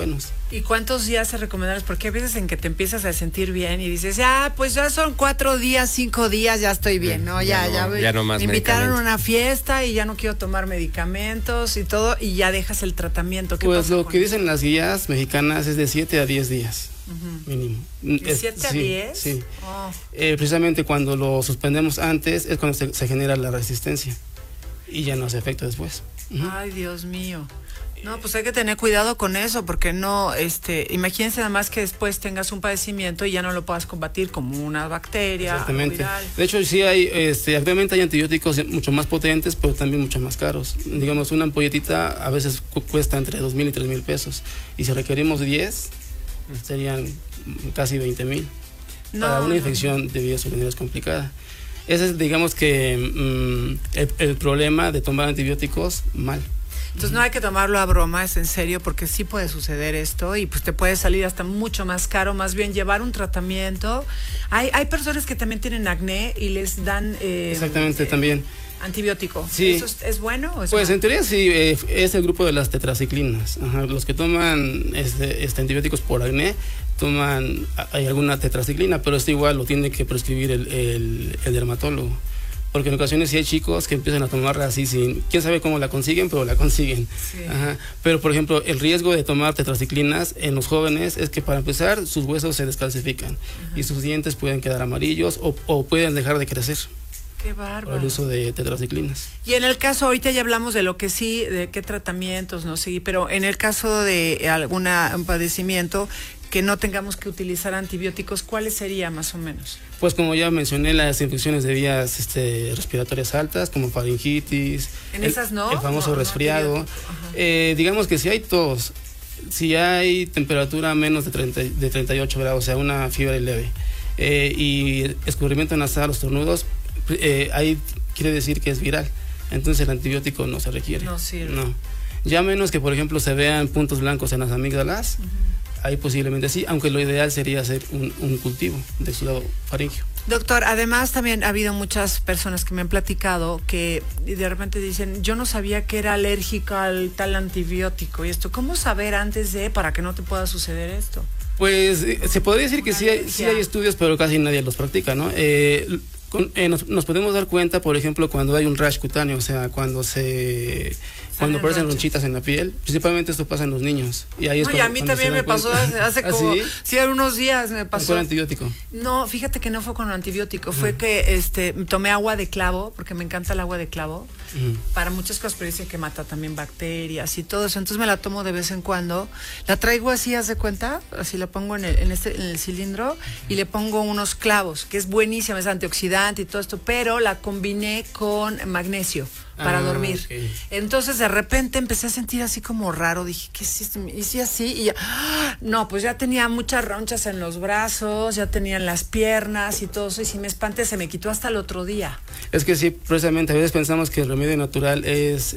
buenos. ¿Y cuántos días se recomendaron? Porque hay veces en que te empiezas a sentir bien y dices, pues ya son 4 días, 5 días, ya estoy bien, ¿no? Ya no más me invitaron a una fiesta y ya no quiero tomar medicamentos y todo, y ya dejas el tratamiento. Pues lo que dicen las guías mexicanas es de 7 a 10 días. Mínimo. ¿De 7 a 10? Sí. Precisamente cuando lo suspendemos antes es cuando se genera la resistencia y ya no hace efecto después. Ay, Dios mío. No, pues hay que tener cuidado con eso, porque no, imagínense nada más que después tengas un padecimiento y ya no lo puedas combatir como una bacteria. Exactamente. Viral. De hecho, sí hay, actualmente hay antibióticos mucho más potentes, pero también mucho más caros. Digamos, una ampolletita a veces cuesta entre 2,000 y 3,000 pesos. Y si requerimos 10, serían casi 20,000. Para una infección de vías urinarias complicada. Ese es, digamos que, el problema de tomar antibióticos mal. Entonces no hay que tomarlo a broma, es en serio, porque sí puede suceder esto y pues te puede salir hasta mucho más caro, más bien llevar un tratamiento. Hay personas que también tienen acné y les dan exactamente también antibiótico. Sí. ¿Eso es bueno o es pues malo? En teoría sí, es el grupo de las tetraciclinas. Los que toman antibióticos por acné hay alguna tetraciclina, pero esto igual lo tiene que prescribir el dermatólogo. Porque en ocasiones sí hay chicos que empiezan a tomarla así sin, quién sabe cómo la consiguen, pero la consiguen. Sí. Pero por ejemplo, el riesgo de tomar tetraciclinas en los jóvenes es que para empezar sus huesos se descalcifican y sus dientes pueden quedar amarillos o pueden dejar de crecer. Qué bárbaro. Por el uso de tetraciclinas. Y en el caso, ahorita ya hablamos de lo que sí, de qué tratamientos, no sí, pero en el caso de un padecimiento que no tengamos que utilizar antibióticos, ¿cuáles sería más o menos? Pues como ya mencioné, las infecciones de vías respiratorias altas, como faringitis, ¿En esas no? El famoso resfriado. Digamos que si hay tos, si hay temperatura menos de 38 grados, o sea, una fiebre leve, y escurrimiento nasal, los tornudos, ahí quiere decir que es viral. Entonces el antibiótico no se requiere. No sirve. No. Ya menos que, por ejemplo, se vean puntos blancos en las amígdalas, ahí posiblemente sí, aunque lo ideal sería hacer un cultivo de exudado faríngeo. Doctor, además también ha habido muchas personas que me han platicado que de repente dicen, yo no sabía que era alérgica al tal antibiótico y esto. ¿Cómo saber antes para que no te pueda suceder esto? Pues se podría decir que sí hay estudios, pero casi nadie los practica, ¿no? Nos podemos dar cuenta, por ejemplo, cuando hay un rash cutáneo, o sea, cuando aparecen ronchitas en la piel. Principalmente esto pasa en los niños. Y ahí a mí también me pasó hace como unos días me pasó. ¿Con antibiótico? No, fíjate que no fue con antibiótico, fue que tomé agua de clavo, porque me encanta el agua de clavo, para muchas cosas, pero dice que mata también bacterias y todo eso. Entonces me la tomo de vez en cuando. La traigo así, haz de cuenta, así la pongo en el cilindro y le pongo unos clavos, que es buenísima, es antioxidante y todo esto, pero la combiné con magnesio para dormir. Okay. Entonces de repente empecé a sentir así como raro, dije, ¿qué es esto? Hice así y ya, no, pues ya tenía muchas ronchas en los brazos, ya tenía en las piernas y todo eso, y si me espanté, se me quitó hasta el otro día. Es que sí, precisamente a veces pensamos que el remedio natural es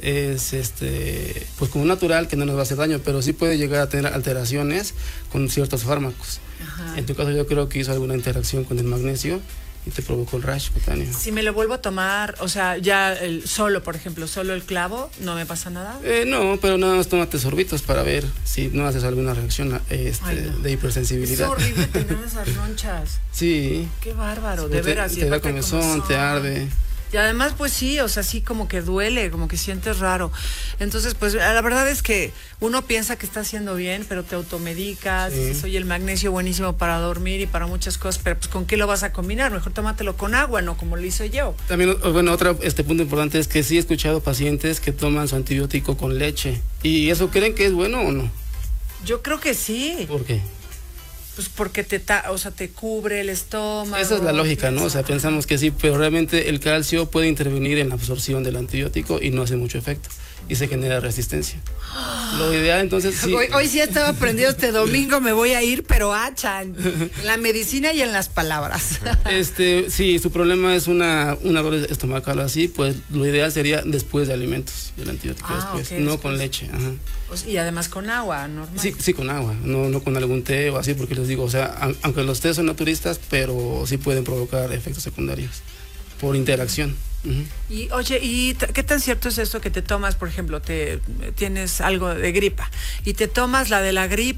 pues como natural, que no nos va a hacer daño, pero sí puede llegar a tener alteraciones con ciertos fármacos. En tu caso yo creo que hizo alguna interacción con el magnesio y te provocó el rash cutáneo. Si me lo vuelvo a tomar, o sea, ya por ejemplo, solo el clavo, ¿no me pasa nada? No, pero nada más tómate sorbitos para ver si no haces alguna reacción de hipersensibilidad. Es horrible tener esas ronchas. Sí. Qué bárbaro, de veras. Te da comezón, te arde. Y además, pues sí, o sea, sí como que duele, como que sientes raro. Entonces, pues la verdad es que uno piensa que está haciendo bien, pero te automedicas, dices, oye, el magnesio buenísimo para dormir y para muchas cosas, pero pues ¿con qué lo vas a combinar? Mejor tómatelo con agua, no como lo hice yo. También, bueno, otro punto importante es que sí he escuchado pacientes que toman su antibiótico con leche. ¿Y eso creen que es bueno o no? Yo creo que sí. ¿Por qué? Pues porque te cubre el estómago. Esa es la lógica, ¿no? O sea, pensamos que sí, pero realmente el calcio puede intervenir en la absorción del antibiótico y no hace mucho efecto y se genera resistencia. Lo ideal, entonces, sí. Hoy sí estaba aprendido este domingo, me voy a ir, pero hacha, en la medicina y en las palabras. Sí, su problema es una dolor estomacal así, pues lo ideal sería después de alimentos, el antibiótico después, no con leche. Y además con agua, normal. Sí, con agua, no con algún té o así, porque les digo, o sea, aunque los tés son naturistas, pero sí pueden provocar efectos secundarios por interacción. Y oye, ¿y qué tan cierto es esto que te tomas, por ejemplo, tienes algo de gripa y te tomas la de la gripa